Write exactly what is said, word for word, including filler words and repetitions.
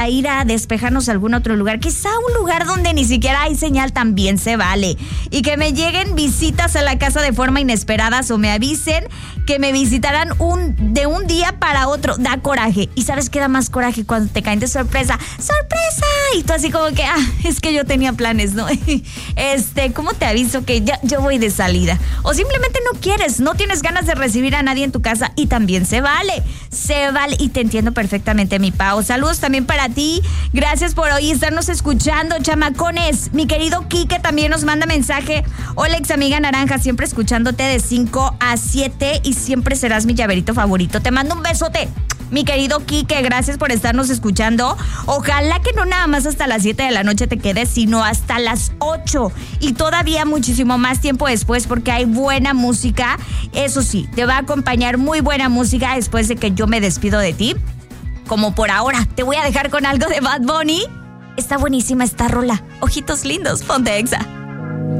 a ir a despejarnos a algún otro lugar, quizá un lugar donde ni siquiera hay señal, también se vale. Y que me lleguen visitas a la casa de forma inesperada o me avisen que me visitarán un, de un día para otro. Da coraje. ¿Y sabes qué da más coraje? Cuando te caen de sorpresa. ¡Sorpresa! Y tú así como que, ah, es que yo tenía planes, ¿no? Este, ¿cómo te aviso que ya yo voy de salida? O simplemente no quieres, no tienes ganas de recibir a nadie en tu casa y también se vale. Se vale y te entiendo perfectamente, mi Pau. Saludos también para ti. Gracias por hoy estarnos escuchando, chamacones. Mi querido Quique también nos manda mensaje. Hola, ex amiga naranja, siempre escuchándote de cinco a siete y siempre serás mi llaverito favorito. Te mando un besote, mi querido Quique. Gracias por estarnos escuchando. Ojalá que no nada más hasta las siete de la noche te quedes, sino hasta las ocho y todavía muchísimo más tiempo después, porque hay buena música. Eso sí, te va a acompañar muy buena música después de que yo me despido de ti. Como por ahora, te voy a dejar con algo de Bad Bunny. Está buenísima esta rola. Ojitos lindos, ponte Exa.